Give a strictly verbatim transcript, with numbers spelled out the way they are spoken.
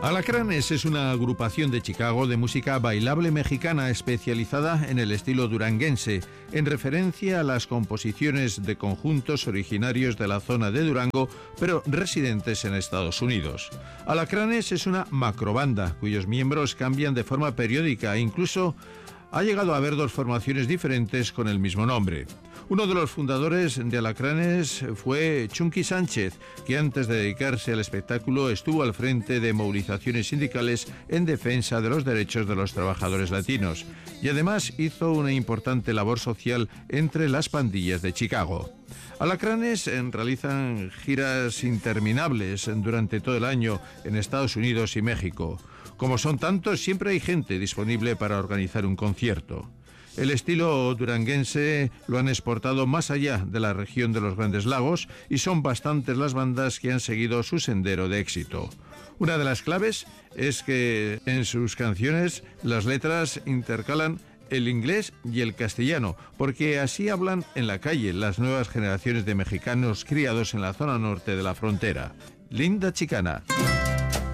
Alacranes es una agrupación de Chicago de música bailable mexicana especializada en el estilo duranguense, en referencia a las composiciones de conjuntos originarios de la zona de Durango, pero residentes en Estados Unidos. Alacranes es una macrobanda cuyos miembros cambian de forma periódica e incluso ha llegado a haber dos formaciones diferentes con el mismo nombre. Uno de los fundadores de Alacranes fue Chunky Sánchez, que antes de dedicarse al espectáculo estuvo al frente de movilizaciones sindicales en defensa de los derechos de los trabajadores latinos y además hizo una importante labor social entre las pandillas de Chicago. Alacranes realizan giras interminables durante todo el año en Estados Unidos y México. Como son tantos, siempre hay gente disponible para organizar un concierto. El estilo duranguense lo han exportado más allá de la región de los Grandes Lagos y son bastantes las bandas que han seguido su sendero de éxito. Una de las claves es que en sus canciones las letras intercalan el inglés y el castellano, porque así hablan en la calle las nuevas generaciones de mexicanos criados en la zona norte de la frontera. Linda Chicana.